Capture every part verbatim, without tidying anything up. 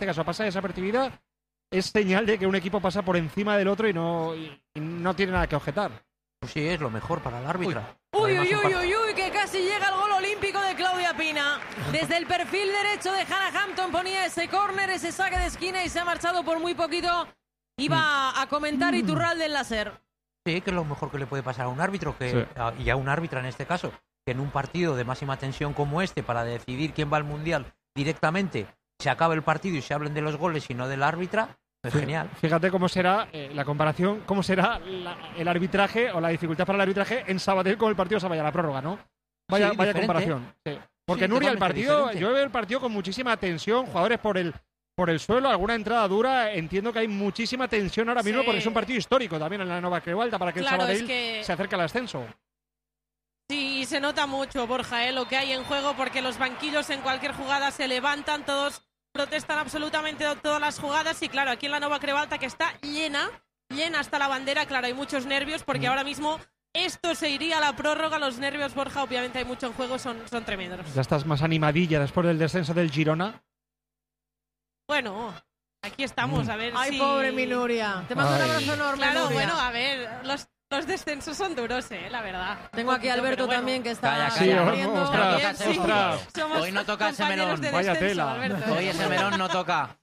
este caso pasa desapercibida, es señal de que un equipo pasa por encima del otro y no, y, y no tiene nada que objetar. Pues sí, es lo mejor para el árbitro. Uy, uy, uy, uy, uy, que casi llega el gol olímpico de Claudia Pina. Desde el perfil derecho de Hannah Hampton ponía ese córner, ese saque de esquina y se ha marchado por muy poquito. Iba a comentar Iturralde en la SER. Sí, que es lo mejor que le puede pasar a un árbitro, que Sí. a, y a un árbitra en este caso, que en un partido de máxima tensión como este, para decidir quién va al Mundial directamente, se acabe el partido y se hablen de los goles y no del árbitra, es genial. Fíjate cómo será eh, la comparación, cómo será la, el arbitraje o la dificultad para el arbitraje en Sabadell con el partido se vaya a la prórroga, ¿no? Vaya, Sí, vaya diferente. comparación. Sí. Porque Sí, Nuria, el totalmente partido, diferente. yo veo el partido con muchísima tensión, jugadores por el por el suelo, alguna entrada dura. Entiendo que hay muchísima tensión ahora mismo Sí. porque es un partido histórico también en la Nova Creualta para que Claro, el Sabadell es que- se acerque al ascenso. Sí, y se nota mucho, Borja, ¿eh? Lo que hay en juego, porque los banquillos en cualquier jugada se levantan, todos protestan absolutamente todas las jugadas y claro, aquí en la Nova Creualta que está llena, llena hasta la bandera, claro, hay muchos nervios porque Mm. ahora mismo esto se iría a la prórroga, los nervios, Borja, obviamente hay mucho en juego, son, son tremendos. Ya estás más animadilla después del descenso del Girona. Bueno, aquí estamos, a ver Ay, si... pobre mi Nuria. Te mando Ay. un abrazo enorme, Claro, Nuria. bueno, a ver, los, los descensos son duros, eh, la verdad. Tengo aquí a Alberto Pero bueno. también, que está Calla, Sí, calla. sufriendo. ostras, También, sí. ostras. Somos Hoy no toca ese compañeros melón. de Vaya descenso, tela. Alberto. Hoy ese melón no toca.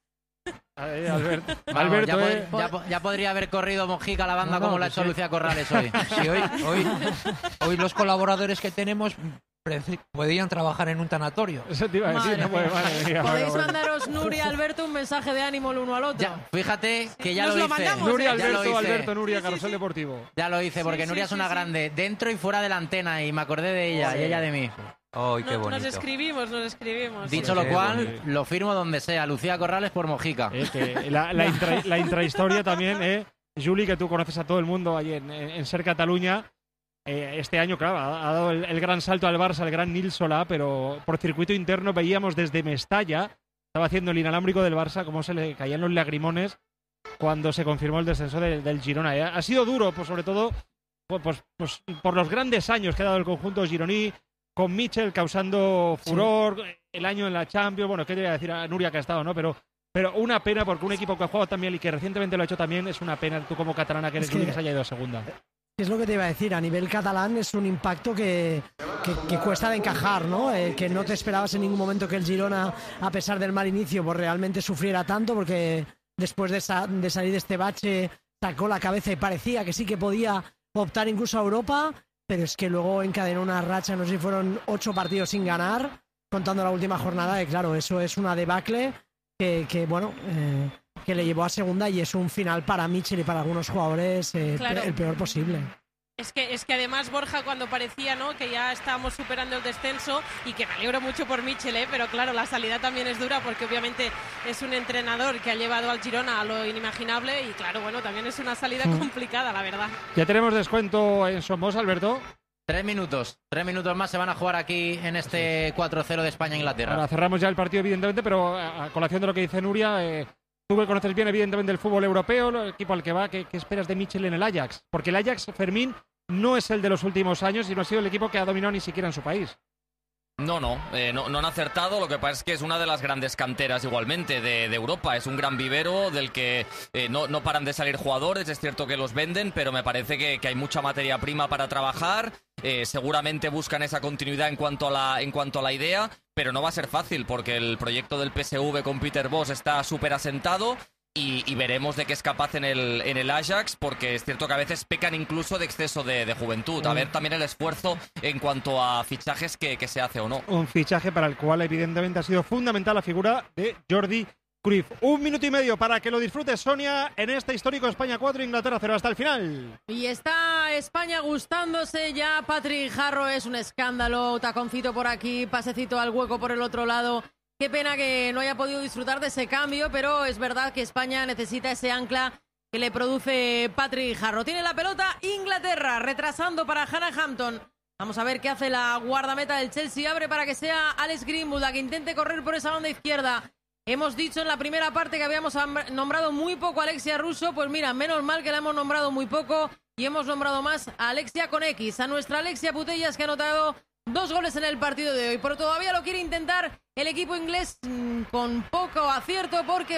Ay, Albert- Vamos, Alberto, ya, eh. pod- ya po- ya podría haber corrido Mojica la banda No, no, como la ha que hecho sí. Lucía Corrales hoy. Sí, hoy, hoy, hoy los colaboradores que tenemos preci- podían trabajar en un tanatorio. Eso te iba a decir, Madre no puede, mía. madre mía, Podéis bueno, bueno. mandaros, Nuria y Alberto, un mensaje de ánimo el uno al otro. Ya, fíjate que ya Nos lo lo hice. mandamos, Nuria, ¿eh? Ya lo Alberto, hice. Alberto, Nuria, Sí, sí, Carrusel sí. Deportivo. Ya lo hice, porque Sí, Nuria sí, es una sí, sí. grande, dentro y fuera de la antena, y me acordé de ella, y ella de mí. ¡Ay, qué Nos, bonito! nos escribimos, nos escribimos. Dicho Qué lo cual, bonito. lo firmo donde sea. Lucía Corrales por Mojica. Eh, que la, la, intra- la intrahistoria también, eh. Juli, que tú conoces a todo el mundo ahí en, en, en Ser Cataluña. Eh, este año, claro, ha, ha dado el, el gran salto al Barça, el gran Nil Solá, pero por circuito interno veíamos desde Mestalla, estaba haciendo el inalámbrico del Barça, cómo se le caían los lagrimones cuando se confirmó el descenso de- del Girona. Eh, ha sido duro, pues sobre todo pues, pues, pues, por los grandes años que ha dado el conjunto gironí, con Mitchell causando furor, el año en la Champions, bueno, qué te voy a decir a Nuria que ha estado, ¿no? Pero, pero una pena porque un equipo que ha jugado también y que recientemente lo ha hecho también, es una pena, tú como catalana que eres Es que- Juli, que se haya ido a segunda. Es lo que te iba a decir, a nivel catalán es un impacto que, que, que cuesta de encajar, ¿no? Eh, que no te esperabas en ningún momento que el Girona, a pesar del mal inicio, pues realmente sufriera tanto, porque después de, sa- de salir de este bache sacó la cabeza y parecía que sí que podía optar incluso a Europa, pero es que luego encadenó una racha, no sé si fueron ocho partidos sin ganar, contando la última jornada, y claro, eso es una debacle que, que bueno... Eh, que le llevó a segunda y es un final para Mitchell y para algunos jugadores eh, Claro. el peor posible. Es que, es que además, Borja, cuando parecía, ¿no?, que ya estábamos superando el descenso, y que me alegro mucho por Mitchell, ¿eh? Pero claro, la salida también es dura porque obviamente es un entrenador que ha llevado al Girona a lo inimaginable y claro, bueno, también es una salida Mm. complicada, la verdad. Ya tenemos descuento en Somos, Alberto. Tres minutos. Tres minutos más se van a jugar aquí en este cuatro cero de España-Inglaterra. Ahora cerramos ya el partido, evidentemente, pero a, a colación de lo que dice Nuria, eh, tú que conoces bien, evidentemente, el fútbol europeo, el equipo al que va, ¿qué, qué esperas de Mitchell en el Ajax? Porque el Ajax, Fermín, no es el de los últimos años y no ha sido el equipo que ha dominado ni siquiera en su país. No, no, eh, no, no han acertado. Lo que pasa es que es una de las grandes canteras igualmente de, de Europa. Es un gran vivero del que eh, no, no paran de salir jugadores. Es cierto que los venden, pero me parece que, que hay mucha materia prima para trabajar. Eh, seguramente buscan esa continuidad en cuanto a la, en cuanto a la idea, pero no va a ser fácil porque el proyecto del P S V con Peter Bosz está súper asentado. Y, y veremos de qué es capaz en el, en el Ajax, porque es cierto que a veces pecan incluso de exceso de, de juventud. A ver también el esfuerzo en cuanto a fichajes que, que se hace o no. Un fichaje para el cual, evidentemente, ha sido fundamental la figura de Jordi Cruyff. Un minuto y medio para que lo disfrutes, Sonia, en este histórico España cuatro, Inglaterra cero. Hasta el final. Y está España gustándose ya. Patrick Jarro es un escándalo. Taconcito por aquí, pasecito al hueco por el otro lado. Qué pena que no haya podido disfrutar de ese cambio, pero es verdad que España necesita ese ancla que le produce Patrick Jarro. Tiene la pelota Inglaterra, retrasando para Hannah Hampton. Vamos a ver qué hace la guardameta del Chelsea. Abre para que sea Alex Greenwood la que intente correr por esa banda izquierda. Hemos dicho en la primera parte que habíamos nombrado muy poco a Alexia Russo. Pues mira, menos mal que la hemos nombrado muy poco y hemos nombrado más a Alexia con X, a nuestra Alexia Putellas, que ha anotado dos goles en el partido de hoy. Pero todavía lo quiere intentar el equipo inglés mmm, con poco acierto porque